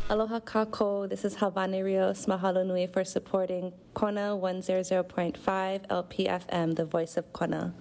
Aloha kako, this is Havani Rios. Mahalo nui for supporting Kona 100.5 LPFM, the voice of Kona.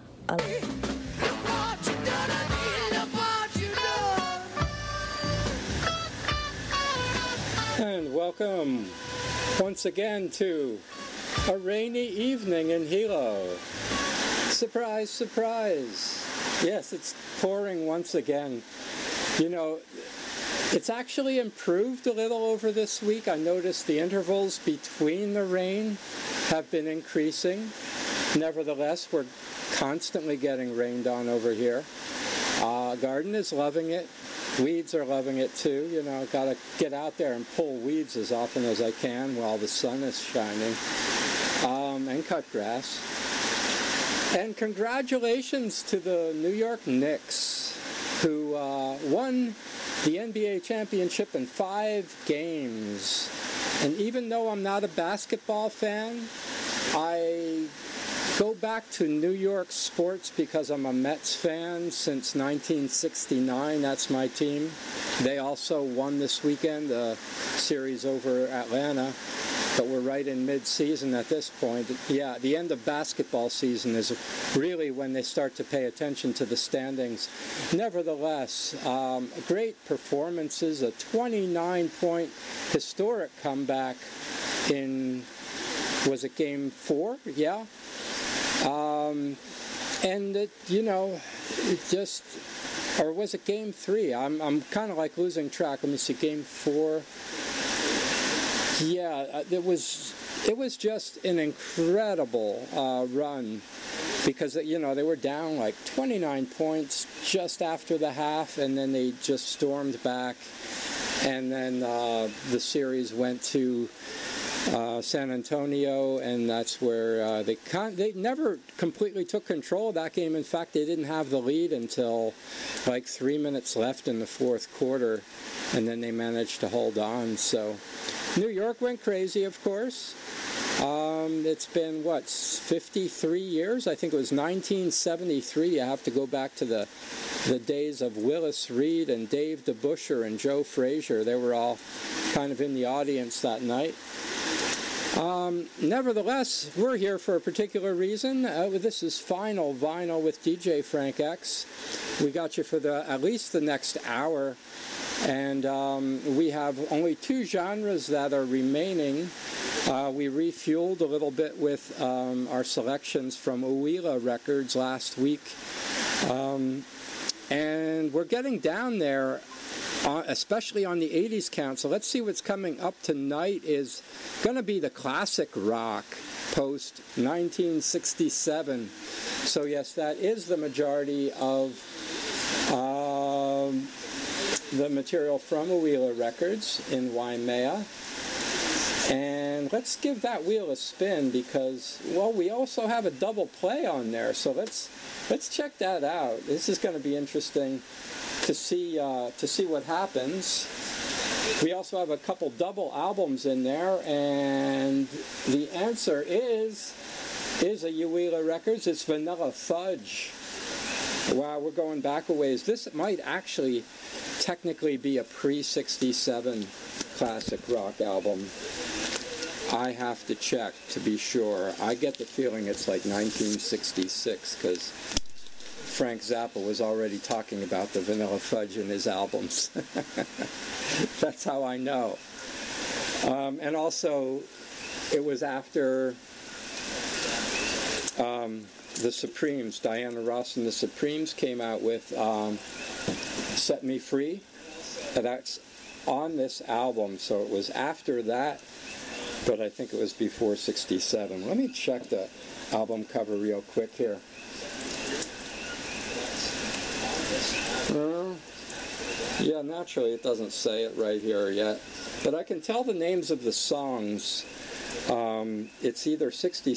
And welcome once again to a rainy evening in Hilo. Surprise, surprise. Yes, it's pouring once again. You know, it's actually improved a little over this week. I noticed the intervals between the rain have been increasing. Nevertheless, we're constantly getting rained on over here. Garden is loving it. Weeds are loving it too. You know, got to get out there and pull weeds as often as I can while the sun is shining. And cut grass. And congratulations to the New York Knicks, who won the NBA championship in 5 games. And even though I'm not a basketball fan, I go back to New York sports because I'm a Mets fan since 1969. That's my team. They also won this weekend, the series over Atlanta. But we're right in mid-season at this point. Yeah, the end of basketball season is really when they start to pay attention to the standings. Nevertheless, great performances, a 29-point historic comeback in, was it game 4? Yeah. And it, you know, it just, or was it game 3? I'm kind of like losing track. Let me see, game 4. Yeah, it was just an incredible run because, you know, they were down like 29 points just after the half, and then they just stormed back, and then the series went to San Antonio, and that's where they never completely took control of that game. In fact, they didn't have the lead until like 3 minutes left in the fourth quarter, and then they managed to hold on. So New York went crazy, of course. It's been, what, 53 years? I think it was 1973. You have to go back to the days of Willis Reed and Dave DeBusschere and Joe Frazier. They were all kind of in the audience that night. Nevertheless, we're here for a particular reason. This is Final Vinyl with DJ Frank X. We got you for at least the next hour. And we have only 2 genres that are remaining. We refueled a little bit with our selections from Uila Records last week. And we're getting down there, especially on the 80s count. So let's see what's coming up tonight is going to be the classic rock post 1967. So yes, that is the majority of the material from Uila Records in Waimea. And let's give that wheel a spin because, well, we also have a double play on there. So let's check that out. This is going to be interesting to see what happens. We also have a couple double albums in there, and the answer is a Uila Records. It's Vanilla Fudge. Wow, we're going back a ways. This might actually technically be a pre-67 classic rock album. I have to check to be sure. I get the feeling it's like 1966 because Frank Zappa was already talking about the Vanilla Fudge in his albums. That's how I know. And also, it was after the Supremes, Diana Ross and the Supremes came out with Set Me Free. That's on this album, so it was after that, but I think it was before 67. Let me check the album cover real quick here. Yeah, naturally it doesn't say it right here yet, but I can tell the names of the songs. It's either 67